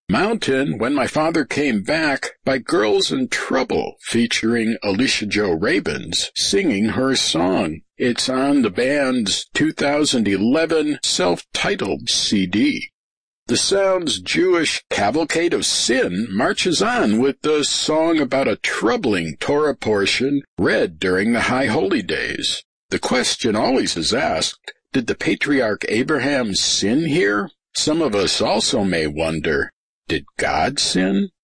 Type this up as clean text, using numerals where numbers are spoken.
Mountain, When My Father Came Back by Girls in Trouble, featuring Alicia Jo Rabins singing her song. It's on the band's 2011 self-titled CD. The Sounds Jewish Cavalcade of Sin marches on with the song about a troubling Torah portion read during the High Holy Days. The question always is asked, did the patriarch Abraham sin here? Some of us also may wonder, did God sin?